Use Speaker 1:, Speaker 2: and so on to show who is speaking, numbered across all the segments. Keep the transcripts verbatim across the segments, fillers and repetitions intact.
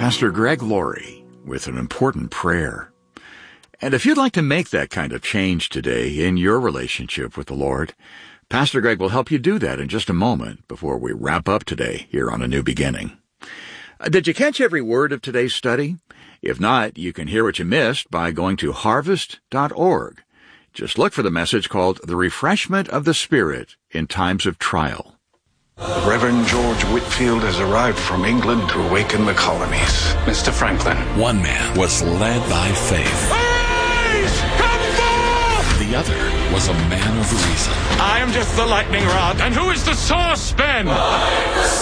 Speaker 1: Pastor Greg Laurie with an important prayer. And if you'd like to make that kind of change today in your relationship with the Lord, Pastor Greg will help you do that in just a moment before we wrap up today here on A New Beginning. Uh, did you catch every word of today's study? If not, you can hear what you missed by going to harvest dot org. Just look for the message called The Refreshment of the Spirit in Times of Trial.
Speaker 2: The Reverend George Whitefield has arrived from England to awaken the colonies.
Speaker 3: Mister Franklin.
Speaker 4: One man was led by faith.
Speaker 3: Arise! Come forth!
Speaker 4: The other was a man of reason.
Speaker 3: I am just the lightning rod. And who is the saucepan?
Speaker 5: I am the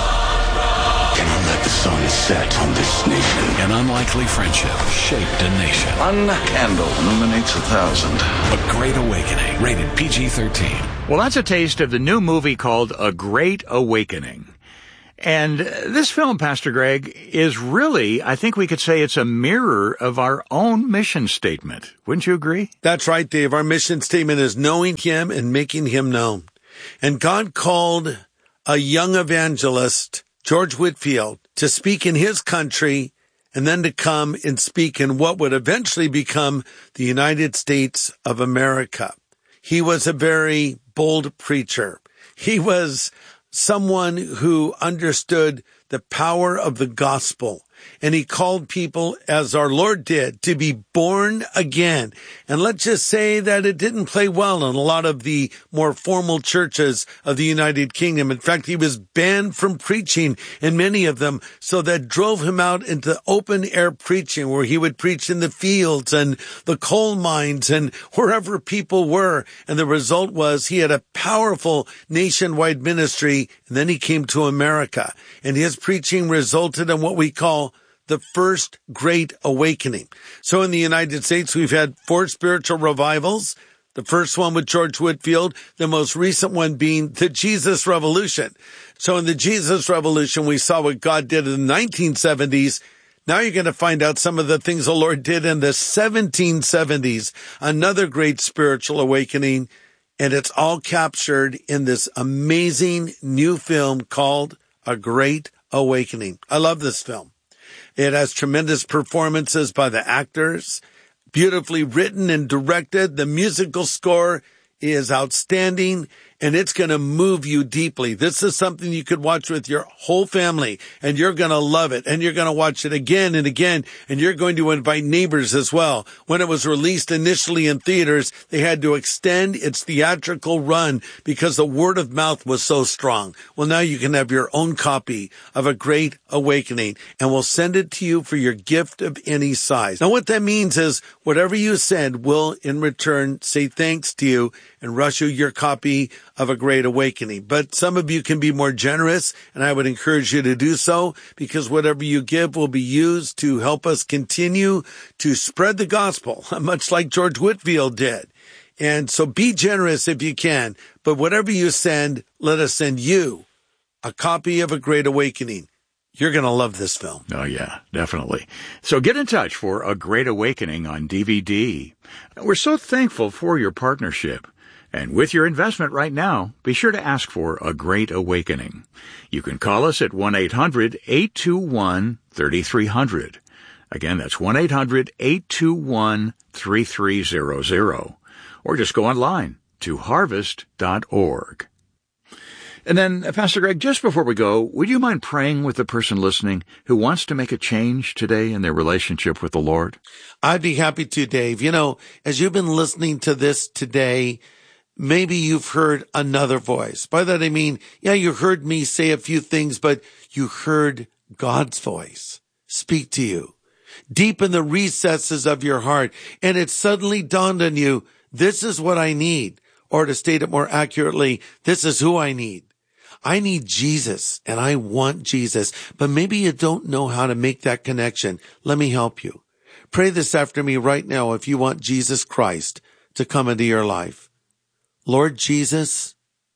Speaker 5: sun.
Speaker 6: Cannot let the sun set on this nation.
Speaker 4: An unlikely friendship shaped a nation.
Speaker 2: One candle illuminates a thousand.
Speaker 4: A Great Awakening. Rated P G thirteen.
Speaker 1: Well, that's a taste of the new movie called A Great Awakening. And this film, Pastor Greg, is really, I think we could say it's a mirror of our own mission statement. Wouldn't you agree?
Speaker 7: That's right, Dave. Our mission statement is knowing Him and making Him known. And God called a young evangelist, George Whitefield, to speak in his country and then to come and speak in what would eventually become the United States of America. He was a very bold preacher. He was someone who understood the power of the gospel. And he called people, as our Lord did, to be born again. And let's just say that it didn't play well in a lot of the more formal churches of the United Kingdom. In fact, he was banned from preaching in many of them, so that drove him out into open air preaching, where he would preach in the fields and the coal mines and wherever people were. And the result was he had a powerful nationwide ministry. And then he came to America, and his preaching resulted in what we call the first Great Awakening. So in the United States, we've had four spiritual revivals. The first one with George Whitefield, the most recent one being the Jesus Revolution. So in the Jesus Revolution, we saw what God did in the nineteen seventies. Now you're going to find out some of the things the Lord did in the seventeen seventies, another great spiritual awakening. And it's all captured in this amazing new film called A Great Awakening. I love this film. It has tremendous performances by the actors, beautifully written and directed. The musical score is outstanding, and it's going to move you deeply. This is something you could watch with your whole family, and you're going to love it, and you're going to watch it again and again, and you're going to invite neighbors as well. When it was released initially in theaters, they had to extend its theatrical run because the word of mouth was so strong. Well, now you can have your own copy of A Great Awakening, and we'll send it to you for your gift of any size. Now, what that means is whatever you send will, in return, say thanks to you and rush you your copy of A Great Awakening. But some of you can be more generous, and I would encourage you to do so, because whatever you give will be used to help us continue to spread the gospel, much like George Whitefield did. And so be generous if you can, but whatever you send, let us send you a copy of A Great Awakening. You're going to love this film.
Speaker 1: Oh, yeah, definitely. So get in touch for A Great Awakening on D V D. We're so thankful for your partnership. And with your investment right now, be sure to ask for A Great Awakening. You can call us at one eight hundred eight two one three three zero zero. Again, that's one eight hundred eight two one three three zero zero. Or just go online to harvest dot org. And then, Pastor Greg, just before we go, would you mind praying with the person listening who wants to make a change today in their relationship with the Lord?
Speaker 7: I'd be happy to, Dave. You know, as you've been listening to this today, maybe you've heard another voice. By that I mean, yeah, you heard me say a few things, but you heard God's voice speak to you deep in the recesses of your heart. And it suddenly dawned on you, this is what I need. Or to state it more accurately, this is who I need. I need Jesus, and I want Jesus, but maybe you don't know how to make that connection. Let me help you. Pray this after me right now if you want Jesus Christ to come into your life. Lord Jesus,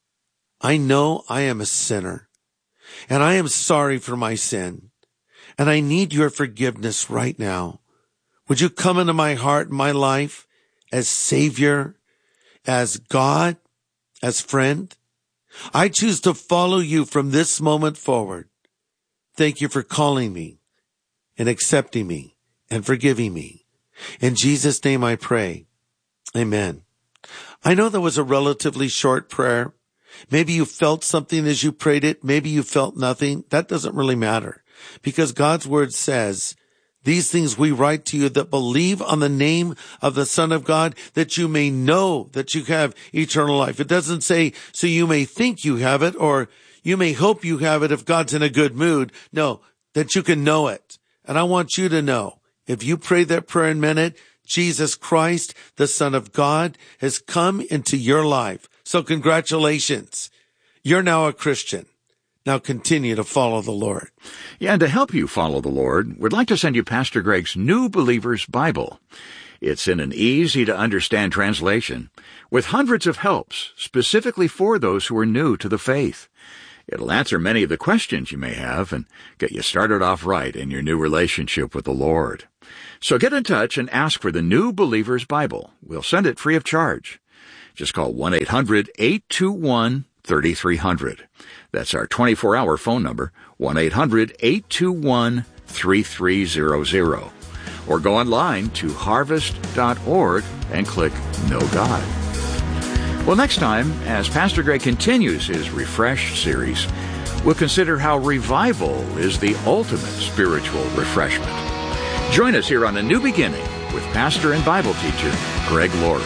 Speaker 7: I know I am a sinner, and I am sorry for my sin, and I need your forgiveness right now. Would you come into my heart and my life as Savior, as God, as friend? I choose to follow you from this moment forward. Thank you for calling me and accepting me and forgiving me. In Jesus' name I pray. Amen. I know that was a relatively short prayer. Maybe you felt something as you prayed it. Maybe you felt nothing. That doesn't really matter, because God's word says, these things we write to you that believe on the name of the Son of God, that you may know that you have eternal life. It doesn't say, so you may think you have it, or you may hope you have it if God's in a good mood. No, that you can know it. And I want you to know, if you pray that prayer and meant it, Jesus Christ, the Son of God, has come into your life. So congratulations. You're now a Christian. Now continue to follow the Lord.
Speaker 1: Yeah, and to help you follow the Lord, we'd like to send you Pastor Greg's New Believer's Bible. It's in an easy-to-understand translation with hundreds of helps specifically for those who are new to the faith. It'll answer many of the questions you may have and get you started off right in your new relationship with the Lord. So get in touch and ask for the New Believer's Bible. We'll send it free of charge. Just call one eight hundred eight two one three three zero zero. That's our twenty-four hour phone number, one eight hundred eight two one three three zero zero. Or go online to harvest dot org and click Know God. Well, next time, as Pastor Greg continues his Refresh series, we'll consider how revival is the ultimate spiritual refreshment. Join us here on A New Beginning with pastor and Bible teacher Greg Laurie.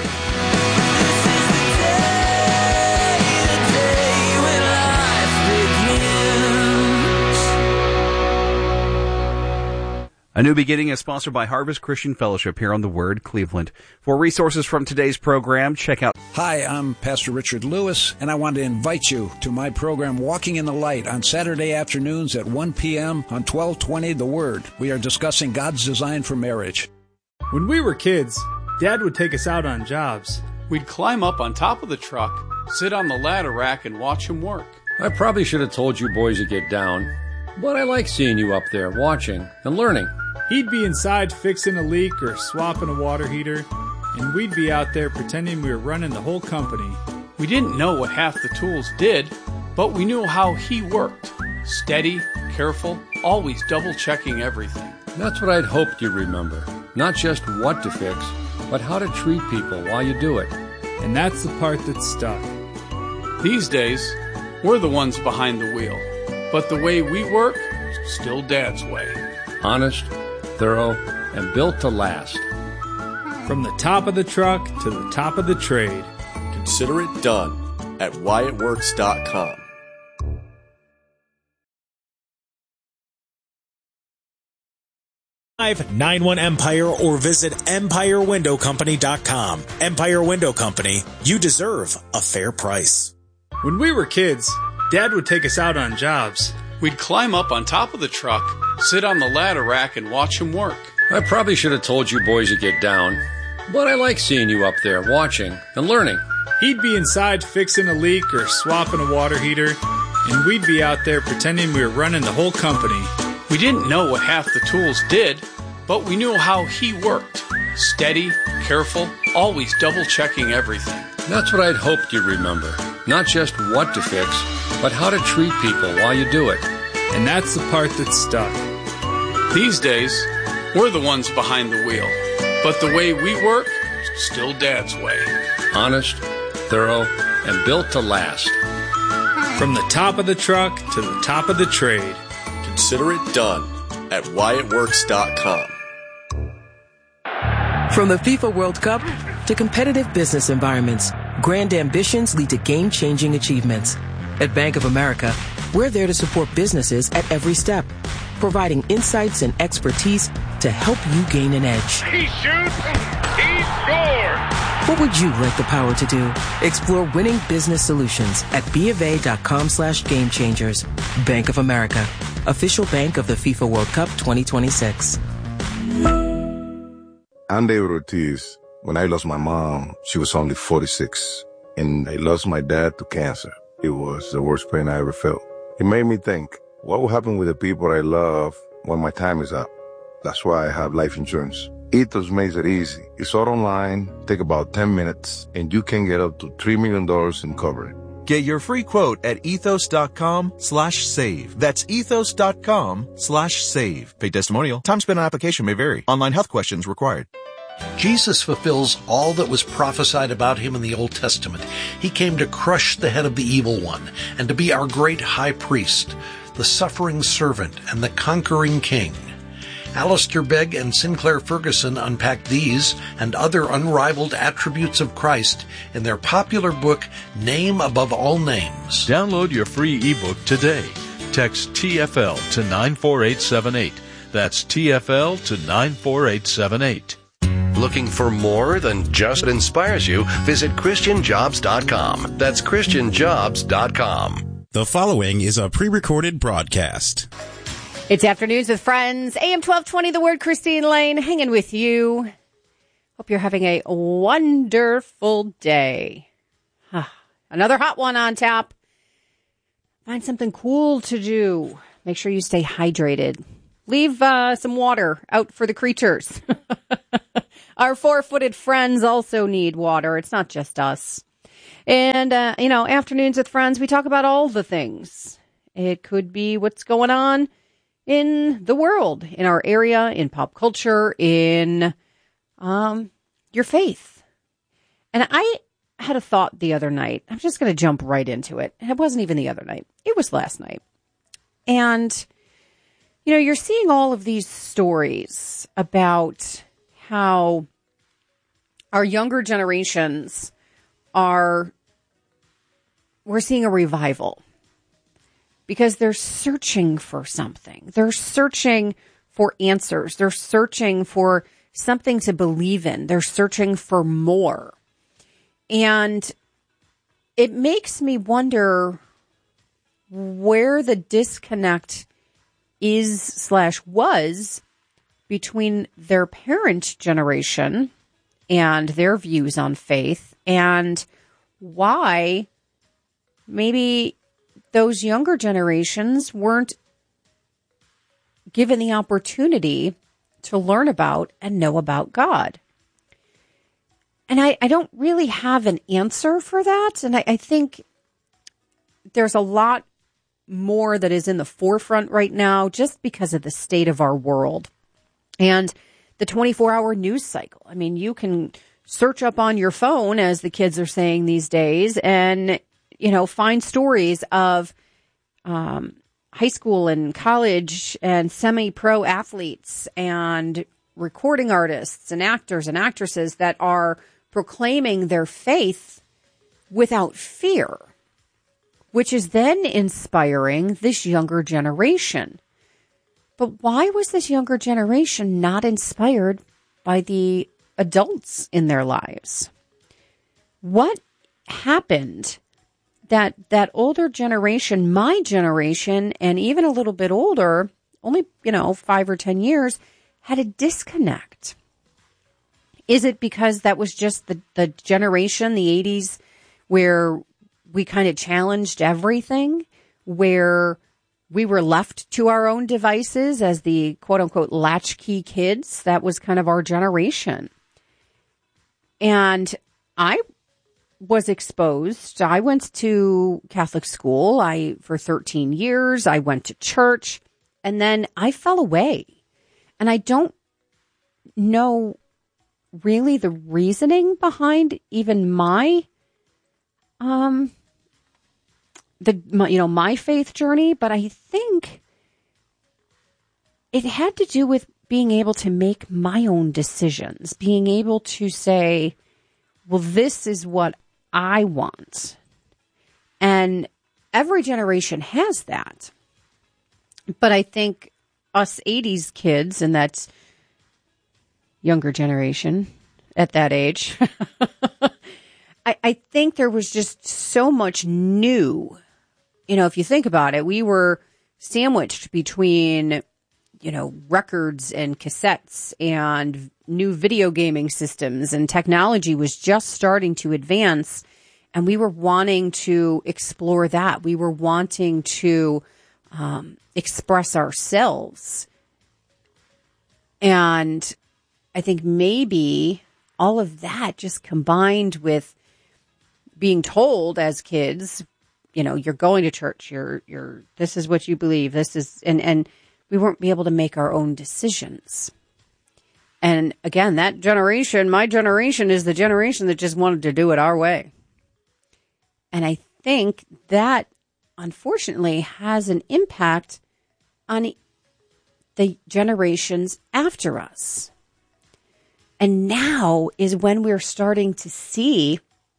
Speaker 8: A New Beginning is sponsored by Harvest Christian Fellowship here on The Word, Cleveland. For resources from today's program, check out...
Speaker 9: Hi, I'm Pastor Richard Lewis, and I want to invite you to my program, Walking in the Light, on Saturday afternoons at one p.m. on twelve twenty The Word. We are discussing God's design for marriage.
Speaker 10: When we were kids, Dad would take us out on jobs.
Speaker 11: We'd climb up on top of the truck, sit on the ladder rack, and watch him work.
Speaker 12: I probably should have told you boys to get down, but I like seeing you up there watching and learning.
Speaker 10: He'd be inside fixing a leak or swapping a water heater, and we'd be out there pretending we were running the whole company.
Speaker 11: We didn't know what half the tools did, but we knew how he worked. Steady, careful, always double-checking everything.
Speaker 12: That's what I'd hoped you'd remember. Not just what to fix, but how to treat people while you do it.
Speaker 10: And that's the part that stuck.
Speaker 11: These days, we're the ones behind the wheel, but the way we work, still Dad's way.
Speaker 12: Honest, thorough, and built to last.
Speaker 10: From the top of the truck to the top of the trade.
Speaker 13: Consider it done at Wyatt Works dot com.
Speaker 14: nine one Empire or visit Empire Window Company dot com. Empire Window Company, you deserve a fair price.
Speaker 10: When we were kids, Dad would take us out on jobs.
Speaker 11: We'd climb up on top of the truck, sit on the ladder rack, and watch him work.
Speaker 12: I probably should have told you boys to get down, but I like seeing you up there watching and learning.
Speaker 10: He'd be inside fixing a leak or swapping a water heater, and we'd be out there pretending we were running the whole company.
Speaker 11: We didn't know what half the tools did, but we knew how he worked. Steady, careful, always double-checking everything.
Speaker 12: That's what I'd hoped you'd remember. Not just what to fix, but how to treat people while you do it.
Speaker 10: And that's the part that stuck.
Speaker 11: These days, we're the ones behind the wheel, but the way we work, still Dad's way.
Speaker 12: Honest, thorough, and built to last.
Speaker 10: From the top of the truck to the top of the trade.
Speaker 13: Consider it done at Wyatt Works dot com.
Speaker 15: From the FIFA World Cup to competitive business environments, grand ambitions lead to game-changing achievements. At Bank of America, we're there to support businesses at every step, providing insights and expertise to help you gain an edge.
Speaker 3: He shoots, he scores!
Speaker 15: What would you like the power to do? Explore winning business solutions at BofA.com slash game changers. Bank of America, official bank of the FIFA World Cup twenty twenty-six.
Speaker 16: I'm David Ortiz. When I lost my mom, she was only forty-six, and I lost my dad to cancer. It was the worst pain I ever felt. It made me think, what will happen with the people I love when my time is up? That's why I have life insurance. Ethos makes it easy. It's all online, take about ten minutes, and you can get up to three million dollars in coverage.
Speaker 17: Get your free quote at ethos.com slash save. That's ethos.com slash save. Paid testimonial. Time spent on application may vary. Online health questions required.
Speaker 18: Jesus fulfills all that was prophesied about him in the Old Testament. He came to crush the head of the evil one and to be our great high priest, the suffering servant and the conquering king. Alistair Begg and Sinclair Ferguson unpack these and other unrivaled attributes of Christ in their popular book, Name Above All Names.
Speaker 19: Download your free ebook today. Text T F L to nine four eight seven eight. That's T F L to nine four eight seven eight.
Speaker 20: Looking for more than just inspires you? Visit Christian Jobs dot com. That's Christian Jobs dot com.
Speaker 21: The following is a pre-recorded broadcast.
Speaker 22: It's Afternoons with Friends, A M twelve twenty, The Word, Christine Lane, hanging with you. Hope you're having a wonderful day. Another hot one on tap. Find something cool to do. Make sure you stay hydrated. Leave uh, some water out for the creatures. Our four-footed friends also need water. It's not just us. And, uh, you know, Afternoons with Friends, we talk about all the things. It could be what's going on in the world, in our area, in pop culture, in um, your faith. And I had a thought the other night. I'm just going to jump right into it. It wasn't even the other night. It was last night. And, you know, you're seeing all of these stories about how our younger generations are, we're seeing a revival because they're searching for something. They're searching for answers. They're searching for something to believe in. They're searching for more. And it makes me wonder where the disconnect is slash was between their parent generation and their views on faith, and why maybe those younger generations weren't given the opportunity to learn about and know about God. And I, I don't really have an answer for that. And I, I think there's a lot more that is in the forefront right now just because of the state of our world and the twenty-four hour news cycle. I mean, you can search up on your phone, as the kids are saying these days, and, you know, find stories of um, high school and college and semi-pro athletes and recording artists and actors and actresses that are proclaiming their faith without fear, which is then inspiring this younger generation. But why was this younger generation not inspired by the adults in their lives? What happened that that older generation, my generation, and even a little bit older, only, you know, five or ten years, had a disconnect? Is it because that was just the, the generation, the eighties, where we kind of challenged everything, where we were left to our own devices as the quote-unquote latchkey kids? That was kind of our generation. And I was exposed. I went to Catholic school I for thirteen years. I went to church, and then I fell away. And I don't know really the reasoning behind even my um the my, you know my faith journey, but I think it had to do with being able to make my own decisions, being able to say, well, this is what I want. And every generation has that. But I think us eighties kids and that younger generation at that age, I, I think there was just so much new. You know, if you think about it, we were sandwiched between, you know, records and cassettes and new video gaming systems, and technology was just starting to advance, and we were wanting to explore that. We were wanting to um, express ourselves. And I think maybe all of that just combined with being told as kids, you know, you're going to church, you're, you're, this is what you believe, this is, and, and we weren't be able to make our own decisions. And again, that generation, my generation is the generation that just wanted to do it our way. And I think that, unfortunately, has an impact on the generations after us. And now is when we're starting to see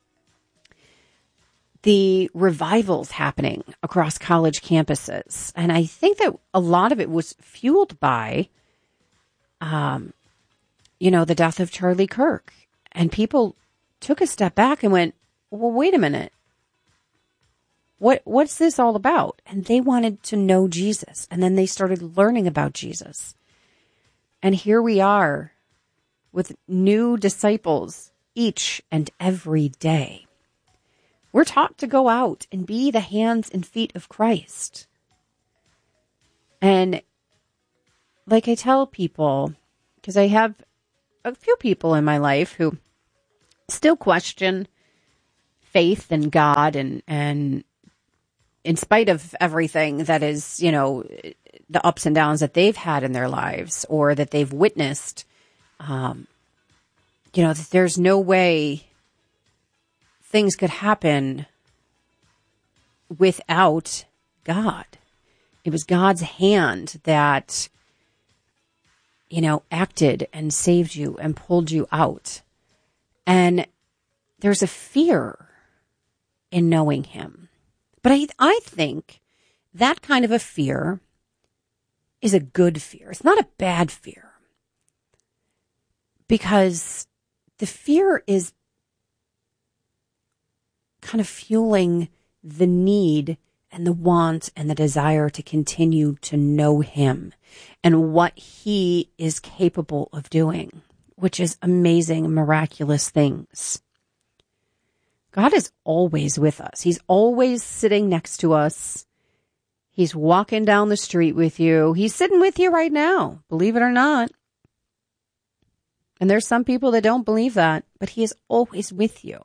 Speaker 22: the revivals happening across college campuses. And I think that a lot of it was fueled by, um, you know, the death of Charlie Kirk. And people took a step back and went, well, wait a minute. What what's this all about? And they wanted to know Jesus. And then they started learning about Jesus. And here we are with new disciples each and every day. We're taught to go out and be the hands and feet of Christ. And like I tell people, because I have a few people in my life who still question faith and God, and, and in spite of everything that is, you know, the ups and downs that they've had in their lives or that they've witnessed, um, you know, that there's no way things could happen without God. It was God's hand that, you know, acted and saved you and pulled you out. And there's a fear in knowing him. But I, I think that kind of a fear is a good fear. It's not a bad fear. Because the fear is kind of fueling the need and the want and the desire to continue to know him and what he is capable of doing, which is amazing, miraculous things. God is always with us. He's always sitting next to us. He's walking down the street with you. He's sitting with you right now, believe it or not. And there's some people that don't believe that, but he is always with you.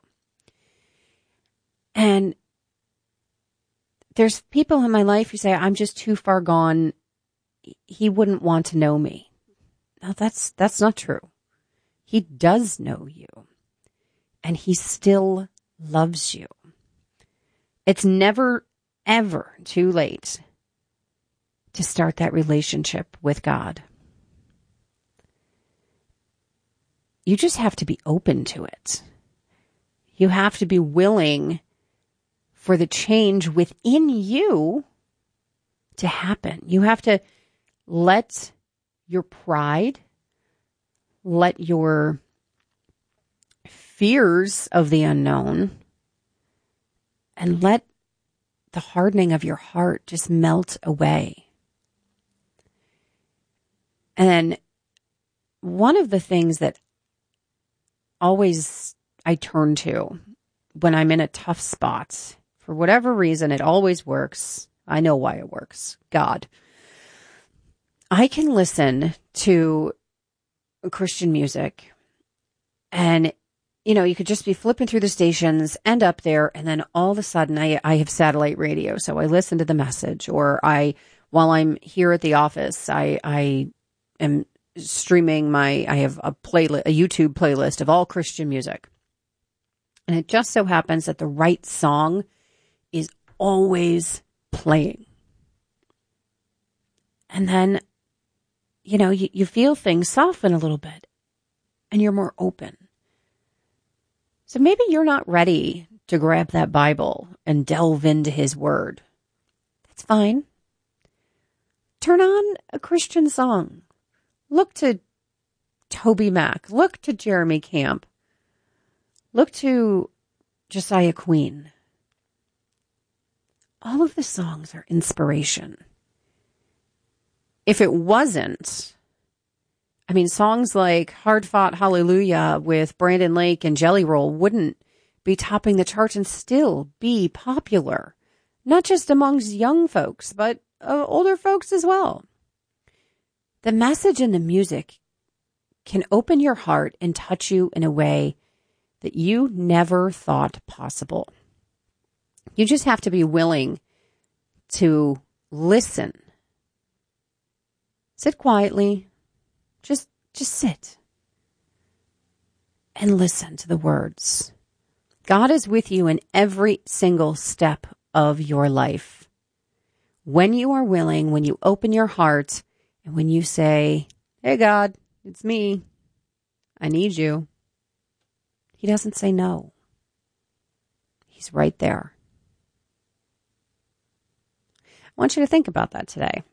Speaker 22: And there's people in my life who say, I'm just too far gone. He wouldn't want to know me. No, that's, that's not true. He does know you. And he still loves you. It's never, ever too late to start that relationship with God. You just have to be open to it. You have to be willing for the change within you to happen. You have to let your pride, let your fears of the unknown, and let the hardening of your heart just melt away. And one of the things that always I turn to when I'm in a tough spot, for whatever reason, it always works. I know why it works. God. I can listen to Christian music and, you know, you could just be flipping through the stations, end up there, and then all of a sudden I, I have satellite radio. So I listen to the message, or I, while I'm here at the office, I, I am streaming my, I have a playlist, a YouTube playlist of all Christian music. And it just so happens that the right song is always playing. And then, you know, you, you feel things soften a little bit and you're more open. So maybe you're not ready to grab that Bible and delve into his word. That's fine. Turn on a Christian song. Look to Toby Mac. Look to Jeremy Camp. Look to Josiah Queen. All of the songs are inspiration. If it wasn't, I mean, songs like Hard Fought Hallelujah with Brandon Lake and Jelly Roll wouldn't be topping the charts and still be popular. Not just amongst young folks, but uh, older folks as well. The message in the music can open your heart and touch you in a way that you never thought possible. You just have to be willing to listen. Sit quietly. Just, just sit and listen to the words. God is with you in every single step of your life. When you are willing, when you open your heart, and when you say, "Hey, God, it's me. I need you." He doesn't say no. He's right there. I want you to think about that today.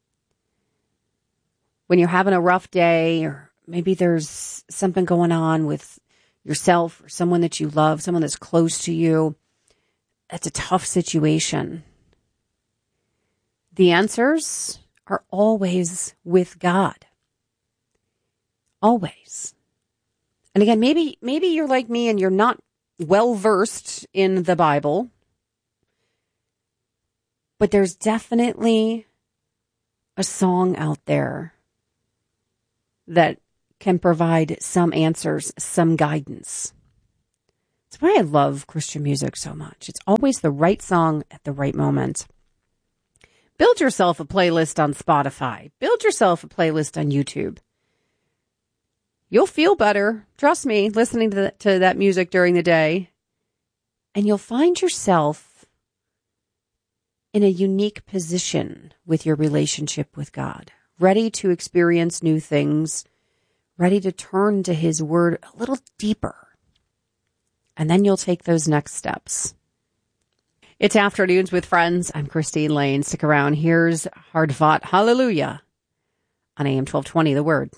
Speaker 22: When you're having a rough day, or maybe there's something going on with yourself or someone that you love, someone that's close to you, that's a tough situation. The answers are always with God. Always. And again, maybe maybe you're like me and you're not well versed in the Bible, but there's definitely a song out there that can provide some answers, some guidance. That's why I love Christian music so much. It's always the right song at the right moment. Build yourself a playlist on Spotify. Build yourself a playlist on YouTube. You'll feel better, trust me, listening to, the, to that music during the day. And you'll find yourself in a unique position with your relationship with God, ready to experience new things, ready to turn to His Word a little deeper. And then you'll take those next steps. It's Afternoons with Friends. I'm Christine Lane. Stick around. Here's Hard Fought Hallelujah on A M twelve twenty, The Word.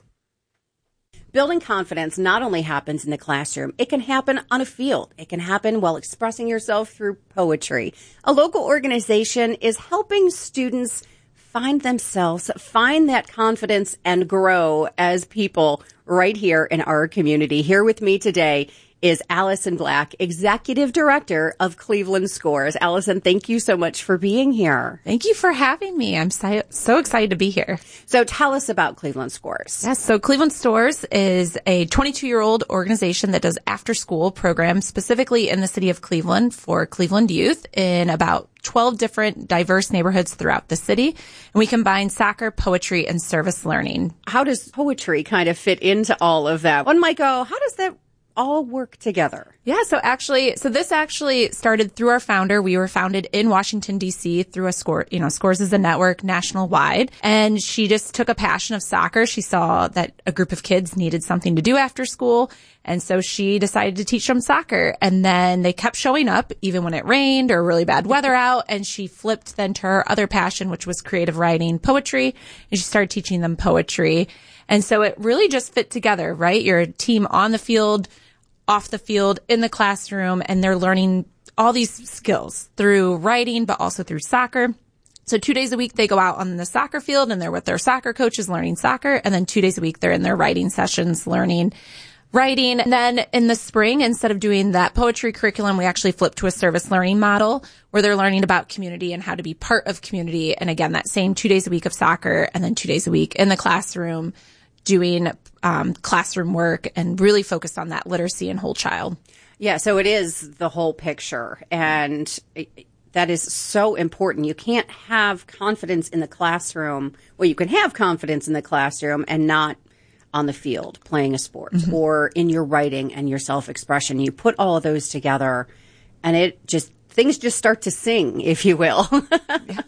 Speaker 22: Building confidence not only happens in the classroom, it can happen on a field. It can happen while expressing yourself through poetry. A local organization is helping students find themselves, find that confidence, and grow as people right here in our community. Here with me today is Allison Black, Executive Director of Cleveland Scores. Allison, thank you so much for being here.
Speaker 5: Thank you for having me. I'm so, so excited to be here.
Speaker 22: So tell us about Cleveland Scores.
Speaker 5: Yes, so Cleveland Scores is a twenty-two-year-old organization that does after-school programs specifically in the city of Cleveland for Cleveland youth in about twelve different diverse neighborhoods throughout the city. And we combine soccer, poetry, and service learning.
Speaker 22: How does poetry kind of fit into all of that? One might go, how does that all work together?
Speaker 5: Yeah, so actually, so this actually started through our founder. We were founded in Washington, D C through a score, you know, Scores is a network national wide. And she just took a passion of soccer. She saw that a group of kids needed something to do after school. And so she decided to teach them soccer. And then they kept showing up even when it rained or really bad weather out. And she flipped then to her other passion, which was creative writing, poetry. And she started teaching them poetry. And so it really just fit together, right? You're a team on the field, off the field, in the classroom, and they're learning all these skills through writing, but also through soccer. So two days a week, they go out on the soccer field and they're with their soccer coaches learning soccer. And then two days a week, they're in their writing sessions learning writing. And then in the spring, instead of doing that poetry curriculum, we actually flip to a service learning model where they're learning about community and how to be part of community. And again, that same two days a week of soccer and then two days a week in the classroom doing um, classroom work and really focused on that literacy and whole child.
Speaker 22: Yeah, so it is the whole picture. And it, that is so important. You can't have confidence in the classroom. Well, you can have confidence in the classroom and not on the field playing a sport mm-hmm. or in your writing and your self-expression. You put all of those together and it just, things just start to sing, if you will. Yeah.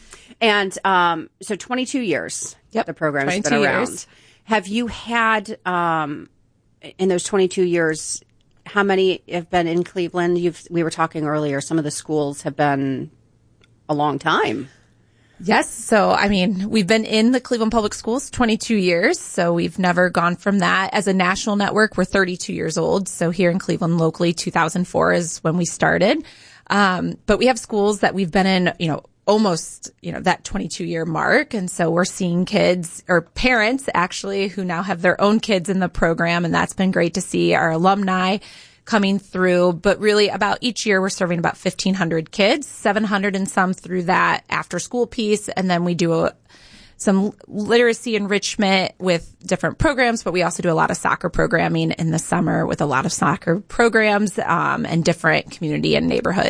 Speaker 22: And um, so twenty-two years
Speaker 5: yep.
Speaker 22: the program's been around.
Speaker 5: Years.
Speaker 22: Have you had, um, in those twenty-two years, how many have been in Cleveland? You've, we were talking earlier, some of the schools have been a long time.
Speaker 5: Yes. So, I mean, we've been in the Cleveland Public Schools twenty-two years. So we've never gone from that. As a national network, we're thirty-two years old. So here in Cleveland locally, two thousand four is when we started. Um, but we have schools that we've been in, you know, almost, you know, that twenty-two year mark. And so we're seeing kids or parents actually who now have their own kids in the program. And that's been great to see our alumni coming through. But really about each year, we're serving about fifteen hundred kids, seven hundred and some through that after school piece. And then we do a, some literacy enrichment with different programs, but we also do a lot of soccer programming in the summer with a lot of soccer programs, um, and different community and neighborhood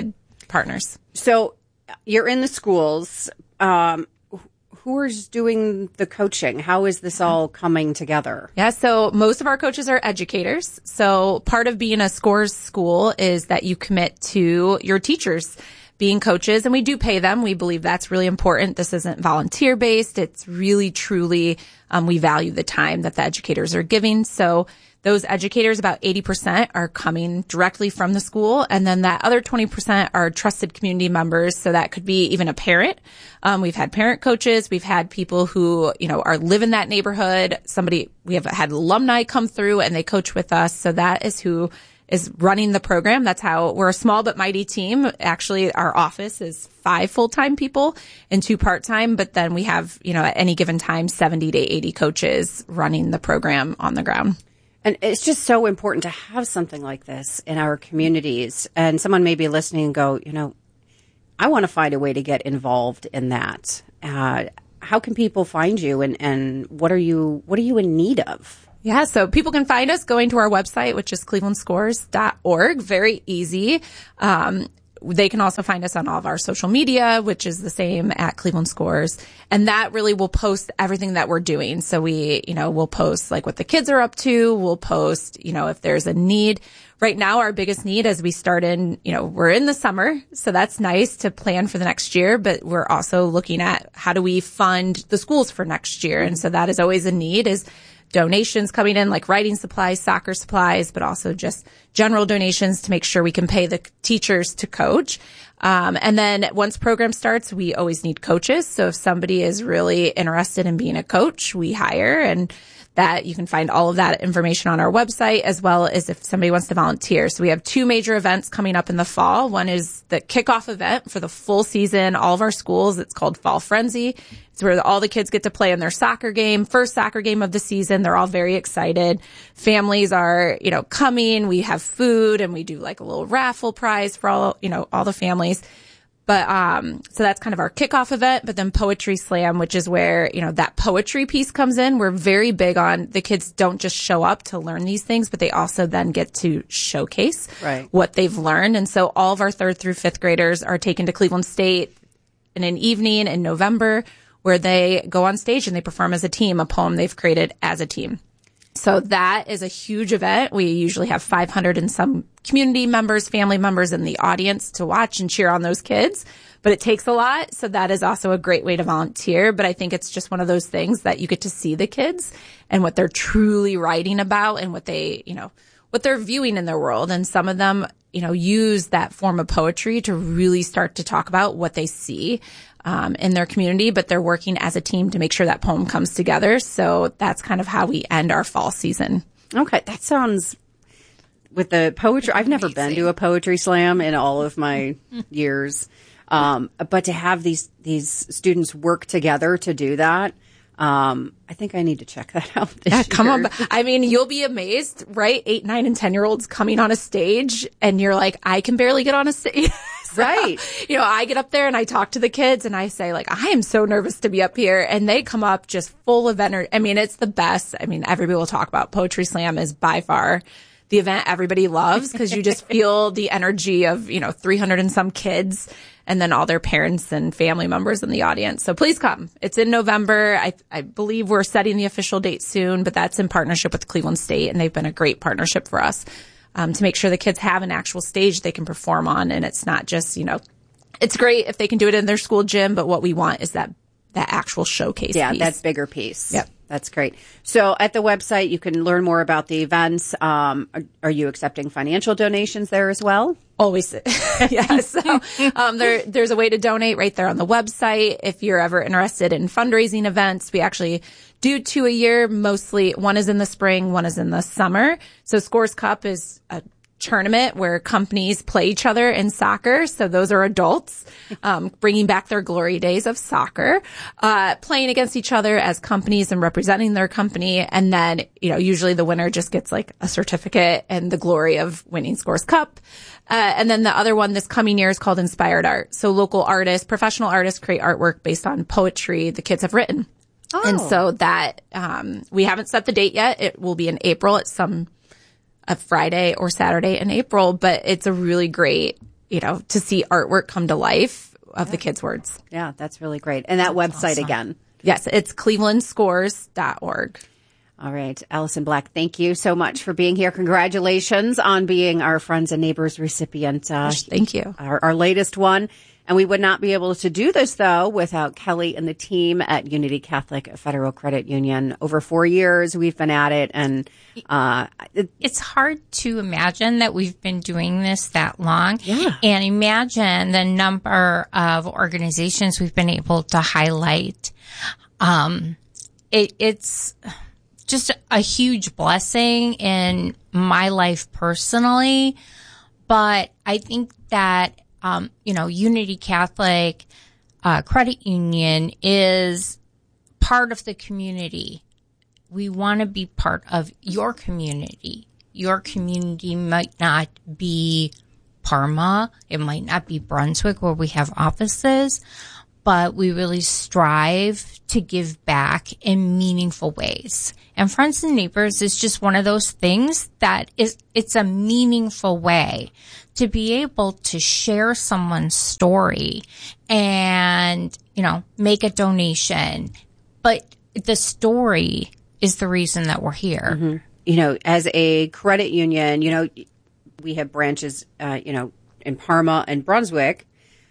Speaker 5: partners.
Speaker 22: So you're in the schools. Um, who is doing the coaching? How is this all coming together?
Speaker 5: Yeah, so most of our coaches are educators. So part of being a SCORES school is that you commit to your teachers being coaches, and we do pay them. We believe that's really important. This isn't volunteer based. It's really, truly, um, we value the time that the educators are giving. So those educators, about eighty percent are coming directly from the school. And then that other twenty percent are trusted community members. So that could be even a parent. Um, we've had parent coaches. We've had people who, you know, are live in that neighborhood. Somebody, we have had alumni come through and they coach with us. So that is who is running the program. That's how we're a small but mighty team. Actually, our office is five full-time people and two part-time, but then we have, you know, at any given time, seventy to eighty coaches running the program on the ground.
Speaker 22: And it's just so important to have something like this in our communities. And someone may be listening and go, you know, I want to find a way to get involved in that. Uh, how can people find you, and, and what are you, what are you in need of?
Speaker 5: Yeah, so people can find us going to our website, which is cleveland scores dot org. Very easy. Um, they can also find us on all of our social media, which is the same at Cleveland Scores. And that really will post everything that we're doing. So we, you know, we'll post like what the kids are up to. We'll post, you know, if there's a need. Right now, our biggest need as we start in, you know, we're in the summer. So that's nice to plan for the next year, but we're also looking at how do we fund the schools for next year. And so that is always a need, is donations coming in, like writing supplies, soccer supplies, but also just general donations to make sure we can pay the teachers to coach. Um, and then once program starts, we always need coaches. So if somebody is really interested in being a coach, we hire, and that you can find all of that information on our website, as well as if somebody wants to volunteer. So we have two major events coming up in the fall. One is the kickoff event for the full season, all of our schools. It's called Fall Frenzy. It's where all the kids get to play in their soccer game, first soccer game of the season. They're all very excited. Families are, you know, coming. We have food, and we do like a little raffle prize for all, you know, all the families. But, um, so that's kind of our kickoff event, but then Poetry Slam, which is where, you know, that poetry piece comes in. We're very big on the kids don't just show up to learn these things, but they also then get to showcase
Speaker 22: right.
Speaker 5: what they've learned. And so all of our third through fifth graders are taken to Cleveland State in an evening in November, where they go on stage and they perform as a team, a poem they've created as a team. So that is a huge event. We usually have five hundred and some community members, family members in the audience to watch and cheer on those kids. But it takes a lot. So that is also a great way to volunteer. But I think it's just one of those things that you get to see the kids and what they're truly writing about and what they, you know, what they're viewing in their world. And some of them, you know, use that form of poetry to really start to talk about what they see um, in their community, but they're working as a team to make sure that poem comes together. So that's kind of how we end our fall season.
Speaker 22: Okay. That sounds, with the poetry, I've never been to a poetry slam in all of my years. Um, but to have these, these students work together to do that, Um, I think I need to check that out this
Speaker 5: yeah, come
Speaker 22: year.
Speaker 5: on. I mean, you'll be amazed, right? Eight, nine, and ten year olds coming on a stage, and you're like, I can barely get on a stage. So,
Speaker 22: right.
Speaker 5: You know, I get up there and I talk to the kids and I say, like, I am so nervous to be up here. And they come up just full of energy. I mean, it's the best. I mean, everybody will talk about Poetry Slam is by far the event everybody loves, because you just feel the energy of, you know, three hundred and some kids, and then all their parents and family members in the audience. So please come. It's in November. I, I believe we're setting the official date soon, but that's in partnership with Cleveland State, and they've been a great partnership for us um, to make sure the kids have an actual stage they can perform on. And it's not just, you know, it's great if they can do it in their school gym, but what we want is that, that actual showcase
Speaker 22: yeah,
Speaker 5: piece.
Speaker 22: that bigger piece.
Speaker 5: Yep.
Speaker 22: That's great. So at the website, you can learn more about the events. Um, are, are you accepting financial donations there as well?
Speaker 5: Always. Yeah. So, um, there, there's a way to donate right there on the website. If you're ever interested in fundraising events, we actually do two a year. Mostly one is in the spring, one is in the summer. So Scores Cup is a tournament where companies play each other in soccer. So those are adults, um, bringing back their glory days of soccer, uh, playing against each other as companies and representing their company. And then, you know, usually the winner just gets like a certificate and the glory of winning Scores Cup. Uh, and then the other one this coming year is called Inspired Art. So local artists, professional artists create artwork based on poetry the kids have written.
Speaker 22: Oh.
Speaker 5: And so that, um, we haven't set the date yet. It will be in April at some a Friday or Saturday in April, but it's a really great you know, to see artwork come to life of
Speaker 22: yeah.
Speaker 5: the kids' words.
Speaker 22: Yeah, that's really great. And that that's website
Speaker 5: awesome.
Speaker 22: again.
Speaker 5: Yes, it's cleveland scores dot org.
Speaker 22: All right. Allison Black, thank you so much for being here. Congratulations on being our Friends and Neighbors recipient. Uh,
Speaker 5: thank you.
Speaker 22: Our, our latest one. And we would not be able to do this, though, without Kelly and the team at Unity Catholic Federal Credit Union. Over four years, we've been at it. And uh, it,
Speaker 2: it's hard to imagine that we've been doing this that long.
Speaker 22: Yeah.
Speaker 2: And imagine the number of organizations we've been able to highlight. Um, it, it's just a huge blessing in my life personally. But I think that Um, you know, Unity Catholic uh, Credit Union is part of the community. We want to be part of your community. Your community might not be Parma. It might not be Brunswick where we have offices, but we really strive to give back in meaningful ways. And Friends and Neighbors is just one of those things that is, it's a meaningful way to be able to share someone's story and, you know, make a donation. But the story is the reason that we're here.
Speaker 22: Mm-hmm. You know, as a credit union, you know, we have branches, uh, you know, in Parma and Brunswick,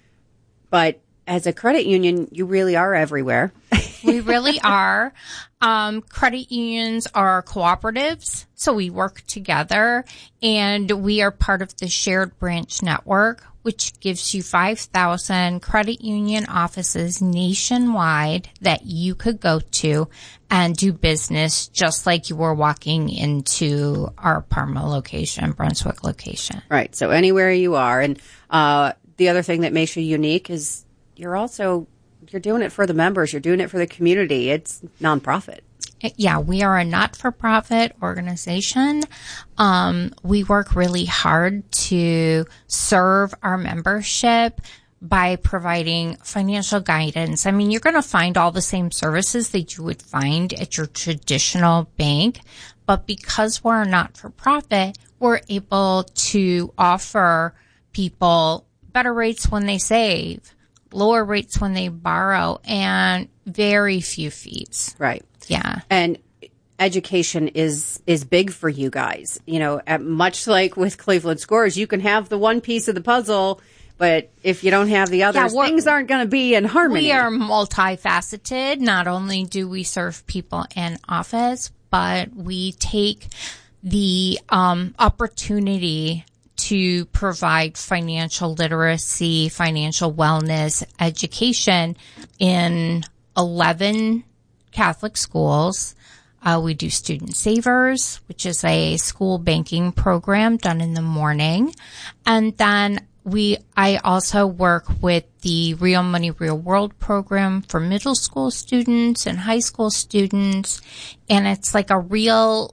Speaker 22: but as a credit union, you really are everywhere.
Speaker 2: We really are. Um, credit unions are cooperatives, so we work together, and we are part of the Shared Branch Network, which gives you five thousand credit union offices nationwide that you could go to and do business just like you were walking into our Parma location, Brunswick location.
Speaker 22: Right, so anywhere you are. And uh, the other thing that makes you unique is you're also, you're doing it for the members. You're doing it for the community. It's nonprofit.
Speaker 2: Yeah, we are a not-for-profit organization. Um, we work really hard to serve our membership by providing financial guidance. I mean, you're going to find all the same services that you would find at your traditional bank, but because we're a not-for-profit, we're able to offer people better rates when they save, lower rates when they borrow, and very few fees.
Speaker 22: Right.
Speaker 2: Yeah.
Speaker 22: And education is is big for you guys. You know, at, much like with Cleveland Scores, you can have the one piece of the puzzle, but if you don't have the others,
Speaker 2: yeah,
Speaker 22: things aren't going to be in harmony.
Speaker 2: We are multifaceted. Not only do we serve people in office, but we take the um, opportunity to provide financial literacy, financial wellness education in eleven Catholic schools. Uh, we do Student Savers, which is a school banking program done in the morning. And then we, I also work with the Real Money, Real World program for middle school students and high school students. And it's like a real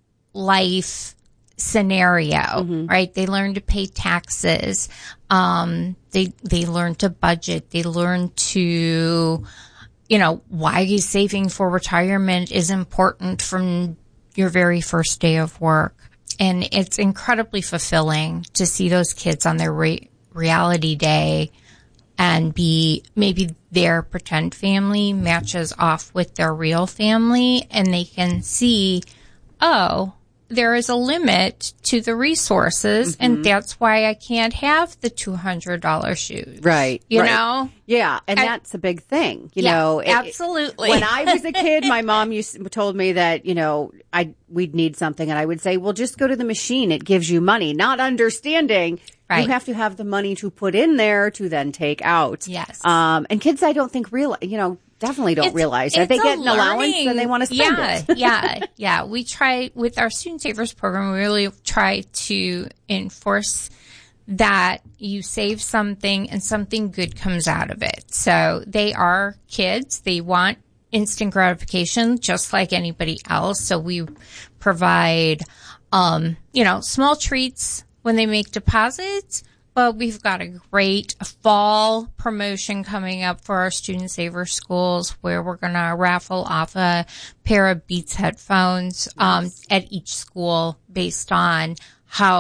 Speaker 2: life scenario, mm-hmm. right? They learn to pay taxes. Um, they, they learn to budget. They learn to, you know, why saving for retirement is important from your very first day of work. And it's incredibly fulfilling to see those kids on their re- reality day and be maybe their pretend family matches off with their real family, and they can see, oh, there is a limit to the resources, mm-hmm. and that's why I can't have the two hundred dollars shoes.
Speaker 22: Right.
Speaker 2: You
Speaker 22: right.
Speaker 2: know?
Speaker 22: Yeah, and
Speaker 2: I,
Speaker 22: that's a big thing. You
Speaker 2: yeah,
Speaker 22: know, it,
Speaker 2: absolutely.
Speaker 22: When I was a kid, my mom used told me that, you know, I we'd need something, and I would say, well, just go to the machine. It gives you money. Not understanding right. you have to have the money to put in there to then take out.
Speaker 2: Yes.
Speaker 22: Um, and kids, I don't think real, you know, definitely don't
Speaker 2: it's,
Speaker 22: realize that. They get an
Speaker 2: learning.
Speaker 22: allowance and they want to spend
Speaker 2: yeah,
Speaker 22: it.
Speaker 2: yeah, yeah. We try, with our Student Savers program, we really try to enforce that you save something and something good comes out of it. So they are kids. They want instant gratification just like anybody else. So we provide, um, you know, small treats when they make deposits. But we've got a great fall promotion coming up for our Student Saver schools where we're going to raffle off a pair of Beats headphones um, at each school based on how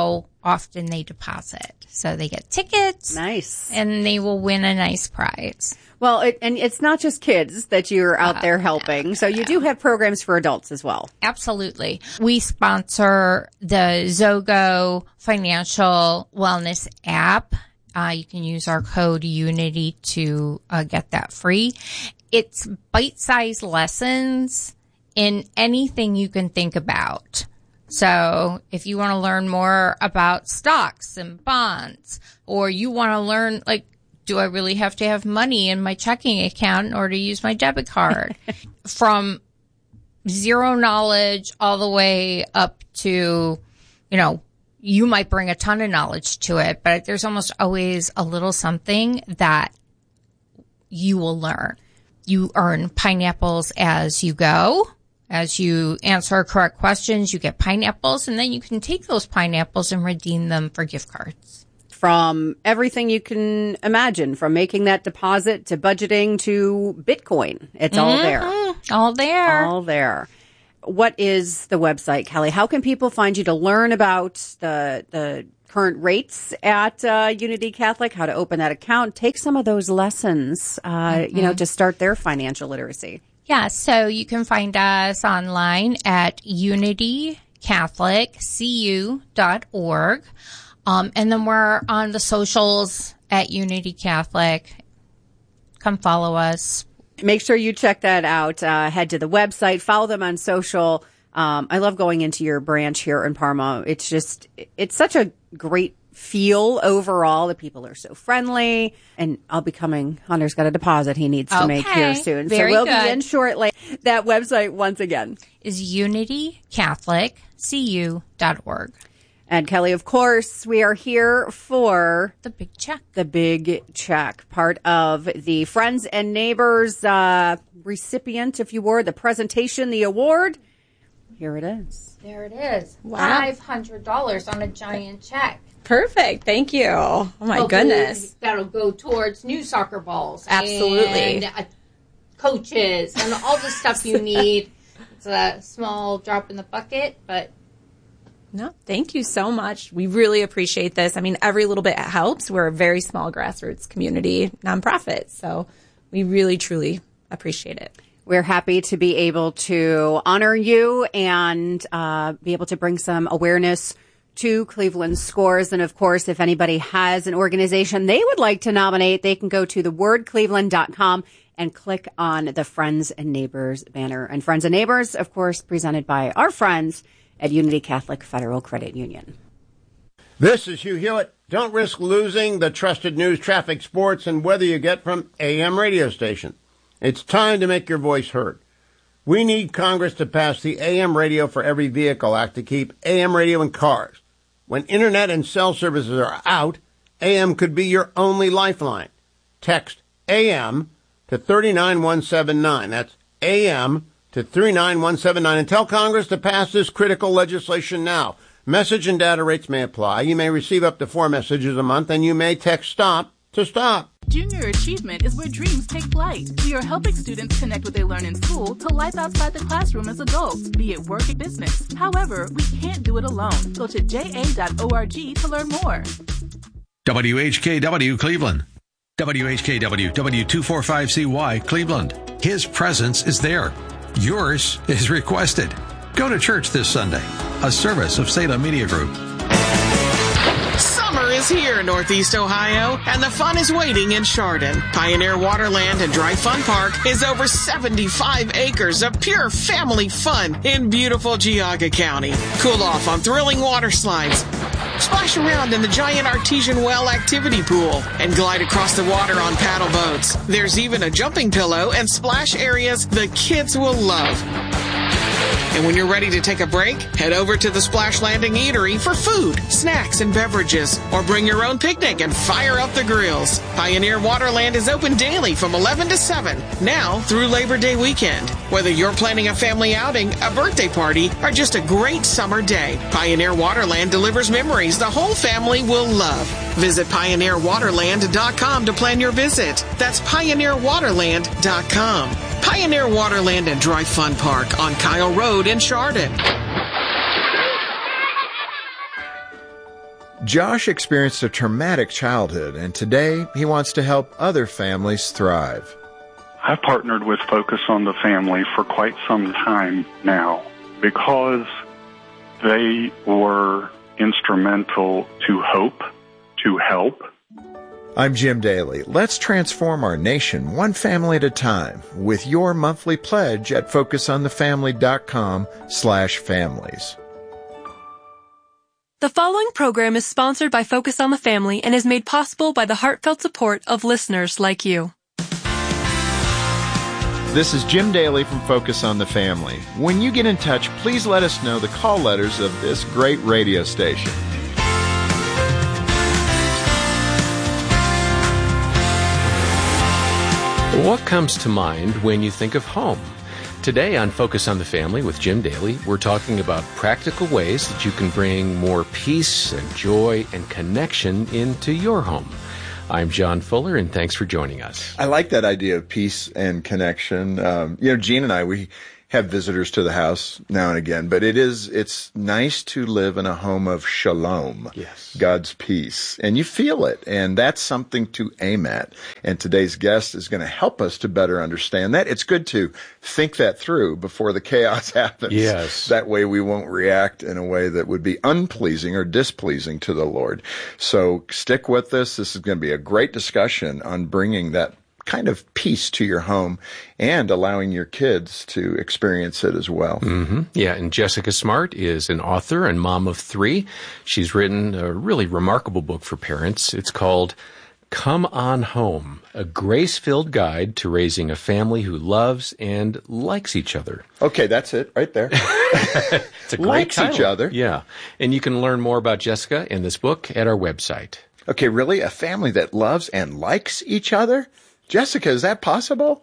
Speaker 2: often they deposit. So they get tickets.
Speaker 22: Nice.
Speaker 2: And they will win a nice prize.
Speaker 22: Well, it, and it's not just kids that you're out uh, there helping. No, so you no. do have programs for adults as well.
Speaker 2: Absolutely. We sponsor the Zogo Financial Wellness app. Uh, you can use our code UNITY to uh, get that free. It's bite-sized lessons in anything you can think about. So if you want to learn more about stocks and bonds, or you want to learn, like, do I really have to have money in my checking account in order to use my debit card? From zero knowledge all the way up to, you know, you might bring a ton of knowledge to it, but there's almost always a little something that you will learn. You earn pineapples as you go. As you answer correct questions, you get pineapples, and then you can take those pineapples and redeem them for gift cards.
Speaker 22: From everything you can imagine, from making that deposit to budgeting to Bitcoin. It's all there.
Speaker 2: Mm-hmm. All there.
Speaker 22: All there. What is the website, Kelly? How can people find you to learn about the the current rates at uh, Unity Catholic, how to open that account, take some of those lessons, uh, mm-hmm. you know, to start their financial literacy?
Speaker 2: Yeah, so you can find us online at unity catholic c u dot org. Um, and then we're on the socials at Unity Catholic. Come follow us.
Speaker 22: Make sure you check that out. Uh, head to the website, follow them on social. Um, I love going into your branch here in Parma. It's just, it's such a great feel overall. The people are so friendly, and I'll be coming. Hunter's got a deposit he needs to
Speaker 2: okay,
Speaker 22: make here soon.
Speaker 2: Very
Speaker 22: so we'll
Speaker 2: good.
Speaker 22: be in shortly. That website once again
Speaker 2: is unity catholic c u dot org.
Speaker 22: And Kelly, of course, we are here for
Speaker 2: the big check.
Speaker 22: The big check, part of the Friends and Neighbors uh, recipient, if you were, the presentation, the award. Here it is.
Speaker 2: There it is.
Speaker 5: Wow.
Speaker 2: five hundred dollars on a giant check.
Speaker 5: Perfect. Thank you. Oh, my
Speaker 2: Hopefully
Speaker 5: goodness.
Speaker 2: That'll go towards new soccer balls.
Speaker 5: Absolutely.
Speaker 2: And uh, coaches and all the stuff you need. It's a small drop in the bucket, but...
Speaker 5: No, thank you so much. We really appreciate this. I mean, every little bit helps. We're a very small grassroots community nonprofit, so we really, truly appreciate it.
Speaker 22: We're happy to be able to honor you and uh, be able to bring some awareness to Cleveland Scores. And of course, if anybody has an organization they would like to nominate, they can go to the word cleveland dot com and click on the Friends and Neighbors banner. And Friends and Neighbors, of course, presented by our friends at Unity Catholic Federal Credit Union.
Speaker 4: This is Hugh Hewitt. Don't risk losing the trusted news, traffic, sports, and weather you get from A M radio station. It's time to make your voice heard. We need Congress to pass the A M Radio for Every Vehicle Act to keep A M radio in cars. When internet and cell services are out, A M could be your only lifeline. Text A M to three nine one seven nine. That's A M to three nine one seven nine and tell Congress to pass this critical legislation now. Message and data rates may apply. You may receive up to four messages a month, and you may text STOP to stop.
Speaker 6: Junior Achievement is where dreams take flight. We are helping students connect what they learn in school to life outside the classroom as adults, be it work or business. However, we can't do it alone. Go to j a dot org to learn more.
Speaker 23: W H K W Cleveland. W H K W W two forty-five C Y Cleveland. His presence is there. Yours is requested. Go to church this Sunday. A service of Salem Media Group.
Speaker 24: Summer is here in Northeast Ohio, and the fun is waiting in Chardon. Pioneer Waterland and Dry Fun Park is over seventy-five acres of pure family fun in beautiful Geauga County. Cool off on thrilling water slides, splash around in the giant artesian well activity pool, and glide across the water on paddle boats. There's even a jumping pillow and splash areas the kids will love. And when you're ready to take a break, head over to the Splash Landing Eatery for food, snacks, and beverages. Or bring your own picnic and fire up the grills. Pioneer Waterland is open daily from eleven to seven, now through Labor Day weekend. Whether you're planning a family outing, a birthday party, or just a great summer day, Pioneer Waterland delivers memories the whole family will love. Visit pioneer waterland dot com to plan your visit. That's pioneer waterland dot com. Pioneer Waterland and Dry Fun Park on Kyle Road in Chardon.
Speaker 1: Josh experienced a traumatic childhood, and today he wants to help other families thrive.
Speaker 7: I've partnered with Focus on the Family for quite some time now because they were instrumental to hope, to help.
Speaker 1: I'm Jim Daly. Let's transform our nation one family at a time with your monthly pledge at focusonthefamily.com slash families.
Speaker 8: The following program is sponsored by Focus on the Family and is made possible by the heartfelt support of listeners like you.
Speaker 1: This is Jim Daly from Focus on the Family. When you get in touch, please let us know the call letters of this great radio station.
Speaker 9: What comes to mind when you think of home? Today on Focus on the Family with Jim Daly, we're talking about practical ways that you can bring more peace and joy and connection into your home. I'm John Fuller, and thanks for joining us.
Speaker 1: I like that idea of peace and connection. Um, you know, Gene and I, we have visitors to the house now and again, but it is, it's nice to live in a home of shalom.
Speaker 9: Yes.
Speaker 1: God's peace. And you feel it. And that's something to aim at. And today's guest is going to help us to better understand that. It's good to think that through before the chaos happens.
Speaker 9: Yes.
Speaker 1: That way we won't react in a way that would be unpleasing or displeasing to the Lord. So stick with us. This is going to be a great discussion on bringing that kind of peace to your home and allowing your kids to experience it as well.
Speaker 9: Mm-hmm. Yeah, and Jessica Smart is an author and mom of three. She's written a really remarkable book for parents. It's called Come On Home, a grace-filled guide to raising a family who loves and likes each other.
Speaker 1: Okay, that's it right there.
Speaker 9: It's a great
Speaker 1: Likes
Speaker 9: title.
Speaker 1: each other.
Speaker 9: Yeah, and you can learn more about Jessica and this book at our website.
Speaker 1: Okay, really? A family that loves and likes each other? Jessica, is that possible?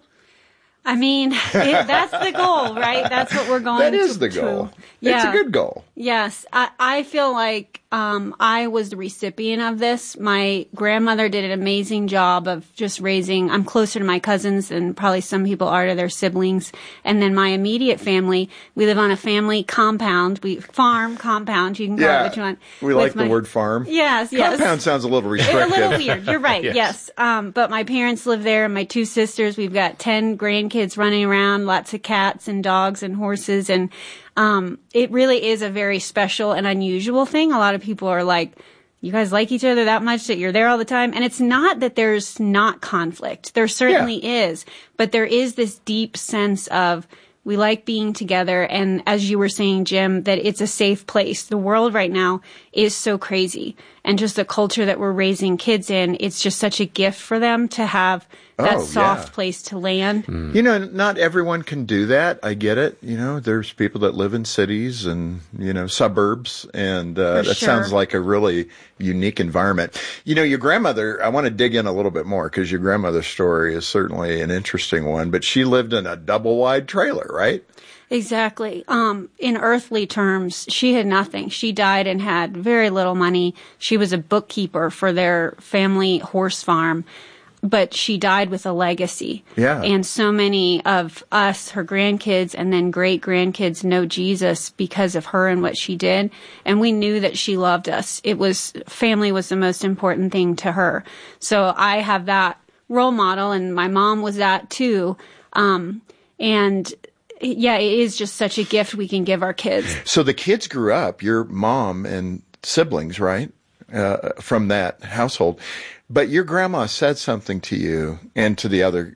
Speaker 25: I mean, it, that's the goal, right? That's what we're going to.
Speaker 1: That is the goal.
Speaker 25: To. Yeah.
Speaker 1: It's a good goal.
Speaker 25: Yes. I, I feel like um, I was the recipient of this. My grandmother did an amazing job of just raising, I'm closer to my cousins than probably some people are to their siblings. And then my immediate family, we live on a family compound. We farm compound. You can call
Speaker 1: yeah,
Speaker 25: it what you want.
Speaker 1: We like
Speaker 25: my,
Speaker 1: the word farm.
Speaker 25: Yes, yes.
Speaker 1: Compound sounds a little restrictive.
Speaker 25: A little weird. You're right.
Speaker 1: yes.
Speaker 25: yes. Um, but my parents live there and my two sisters. We've got ten grandkids running around, lots of cats and dogs and horses. And um, it really is a very special and unusual thing. A lot of people are like, you guys like each other that much that you're there all the time? And it's not that there's not conflict. There certainly yeah. is. But there is this deep sense of we like being together. And as you were saying, Jim, that it's a safe place. The world right now is so crazy. And just the culture that we're raising kids in, it's just such a gift for them to have that
Speaker 1: oh,
Speaker 25: soft
Speaker 1: yeah.
Speaker 25: place to land.
Speaker 1: Mm. You know, not everyone can do that. I get it. You know, there's people that live in cities and, you know, suburbs. And uh, that
Speaker 25: sure.
Speaker 1: sounds like a really unique environment. You know, your grandmother, I want to dig in a little bit more because your grandmother's story is certainly an interesting one. But she lived in a double wide trailer, right?
Speaker 25: Exactly. Um, in earthly terms, she had nothing. She died and had very little money. She was a bookkeeper for their family horse farm, but she died with a legacy.
Speaker 1: Yeah.
Speaker 25: And so many of us, her grandkids and then great grandkids, know Jesus because of her and what she did. And we knew that she loved us. It was, family was the most important thing to her. So I have that role model, and my mom was that too. Um, and yeah, it is just such a gift we can give our kids.
Speaker 1: So the kids grew up, your mom and siblings, right, uh, from that household. But your grandma said something to you and to the other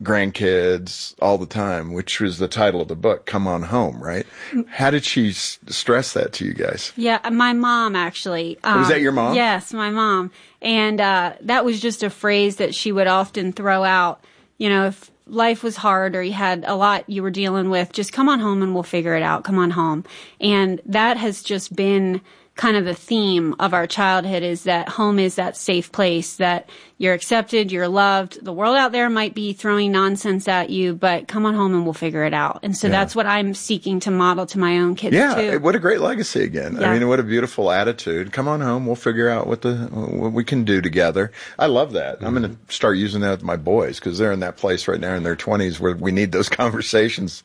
Speaker 1: grandkids all the time, which was the title of the book, Come On Home, right? How did she s- stress that to you guys?
Speaker 25: Yeah, my mom, actually. Um,
Speaker 1: was that your mom?
Speaker 25: Yes, my mom. And uh, that was just a phrase that she would often throw out. You know, if life was hard or you had a lot you were dealing with, just come on home and we'll figure it out. Come on home. And that has just been kind of the theme of our childhood, is that home is that safe place, that you're accepted, you're loved. The world out there might be throwing nonsense at you, but come on home and we'll figure it out. And so yeah. that's what I'm seeking to model to my own kids
Speaker 1: yeah,
Speaker 25: too.
Speaker 1: Yeah, what a great legacy again.
Speaker 25: Yeah.
Speaker 1: I mean, what a beautiful attitude. Come on home, we'll figure out what the what we can do together. I love that. Mm-hmm. I'm going to start using that with my boys because they're in that place right now in their twenties where we need those conversations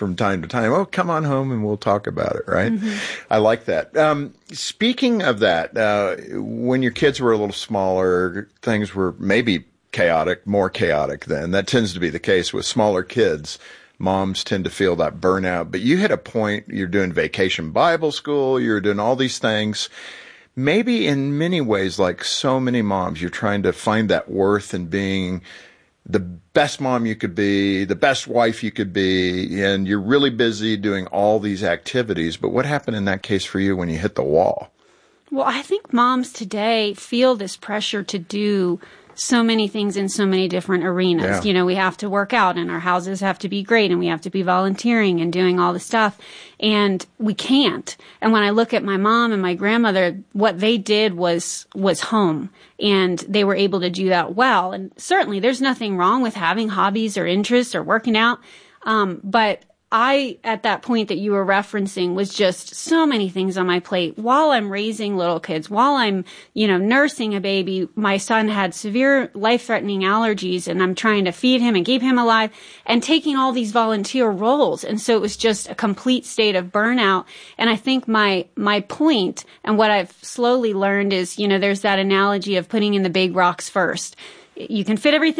Speaker 1: from time to time. Oh, come on home and we'll talk about it, right?
Speaker 22: Mm-hmm.
Speaker 1: I like that. Um, speaking of that, uh, when your kids were a little smaller, things were maybe chaotic, more chaotic then. That tends to be the case with smaller kids. Moms tend to feel that burnout. But you hit a point, you're doing vacation Bible school, you're doing all these things. Maybe in many ways, like so many moms, you're trying to find that worth in being the best mom you could be, the best wife you could be, and you're really busy doing all these activities. But what happened in that case for you when you hit the wall?
Speaker 25: Well, I think moms today feel this pressure to do so many things in so many different arenas.
Speaker 10: Yeah.
Speaker 25: You know, we have to work out and our houses have to be great and we have to be volunteering and doing all the stuff. And we can't. And when I look at my mom and my grandmother, what they did was, was home, and they were able to do that well. And certainly there's nothing wrong with having hobbies or interests or working out. Um, but I, at that point that you were referencing, was just so many things on my plate while I'm raising little kids, while I'm, you know, nursing a baby. My son had severe life-threatening allergies, and I'm trying to feed him and keep him alive and taking all these volunteer roles. And so it was just a complete state of burnout. And I think my, my point and what I've slowly learned is, you know, there's that analogy of putting in the big rocks first. You can fit everything